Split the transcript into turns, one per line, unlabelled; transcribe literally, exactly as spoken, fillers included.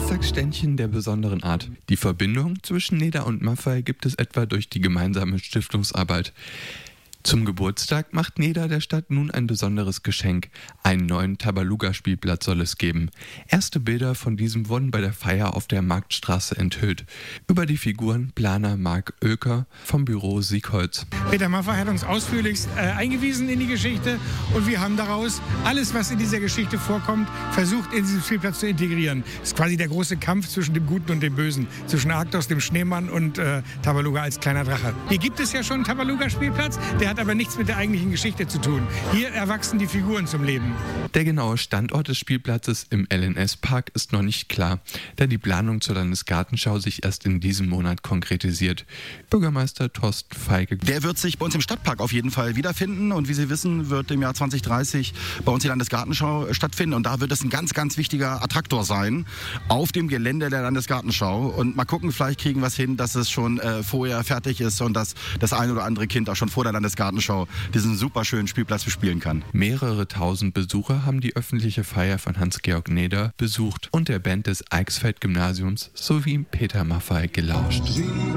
Geburtstagsständchen der besonderen Art. Die Verbindung zwischen Neda und Maffei gibt es etwa durch die gemeinsame Stiftungsarbeit. Zum Geburtstag macht Neda der Stadt nun ein besonderes Geschenk. Einen neuen Tabaluga-Spielplatz soll es geben. Erste Bilder von diesem wurden bei der Feier auf der Marktstraße enthüllt. Über die Figuren Planer Marc Oecker vom Büro Siegholz.
Peter Maffei hat uns ausführlichst äh, eingewiesen in die Geschichte und wir haben daraus alles, was in dieser Geschichte vorkommt, versucht in diesen Spielplatz zu integrieren. Das ist quasi der große Kampf zwischen dem Guten und dem Bösen, zwischen Arktos, dem Schneemann und äh, Tabaluga als kleiner Drache. Hier gibt es ja schon einen Tabaluga-Spielplatz, der hat aber nichts mit der eigentlichen Geschichte zu tun. Hier erwachsen die Figuren zum Leben.
Der genaue Standort des Spielplatzes im L N S-Park ist noch nicht klar, da die Planung zur Landesgartenschau sich erst in diesem Monat konkretisiert. Bürgermeister Thorsten Feige.
Der wird sich bei uns im Stadtpark auf jeden Fall wiederfinden und wie Sie wissen, wird im Jahr zwanzig dreißig bei uns die Landesgartenschau stattfinden und da wird es ein ganz, ganz wichtiger Attraktor sein auf dem Gelände der Landesgartenschau und mal gucken, vielleicht kriegen wir es hin, dass es schon äh, vorher fertig ist und dass das ein oder andere Kind auch schon vor der Landesgartenschau diesen super schönen Spielplatz bespielen kann.
Mehrere tausend Besucher haben die öffentliche Feier von Hans-Georg Neder besucht und der Band des Eichsfeld-Gymnasiums sowie Peter Maffei gelauscht.